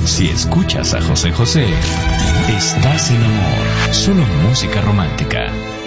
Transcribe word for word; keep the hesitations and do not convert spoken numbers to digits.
Si escuchas a José José, estás en amor. Solo música romántica.